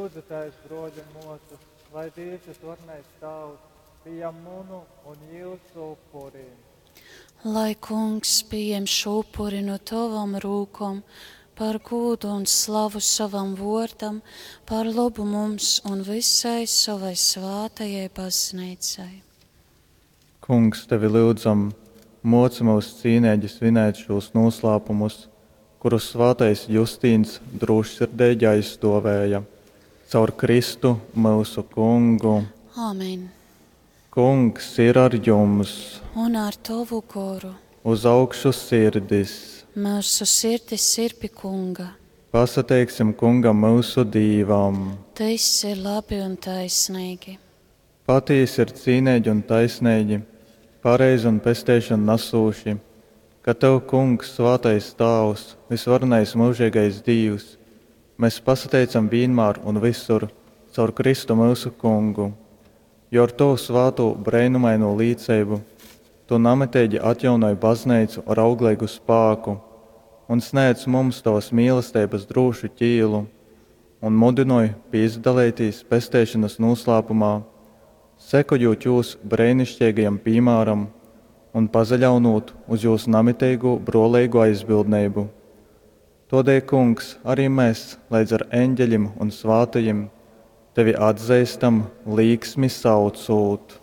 Lūdzu, broļi mūsu, lai Dievs varnais tavs, pieņem munu un jūsu upuri. Lai Kungs pieņem šo upuri no tavam rūkom, par godu un slavu savam vārdam, par labu mums un visai savai svātajai baznīcai. Kungs, tevi lūdzam, moci mūs cīnēģi svinēt šos noslēpumus, kurus svātais Justīns drošsirdīgi aizstāvēja. Caur Kristu mūsu Kungu. Āmen. Kungs ir ar jums. Un ar tavu goru. Uz augšu sirdis. Mūsu sirdis ir pie Kunga. Pasateiksim Kungam mūsu dīvam. Tas ir labi un taisnīgi. Patiesi ir cīnēģi un taisnīgi, pareizi un pestēšana nasūši, ka Tev, Kungs, svātais Tēvs, visvarenais mūžīgais Dievs, mēs pasateicam vienmēr un visur caur Kristu mūsu Kungu, jo ar Tavu svāto brēnumaino līdzību Tu namitēģi atjaunoji baznīcu ar auglīgu spēku un sniedz mums Tavas mīlestības drošu ķīlu un mudinoji pīzdalītīs pestēšanas noslēpumā, sekojot Jūs brēnišķīgajam piemēram un pazaļaunot uz Jūsu namitēgu brolīgu aizbildnību. Todēļ, Kungs, arī mēs, līdz ar eņģeļiem un svātajiem, Tevi atzīstam līksmi saucot.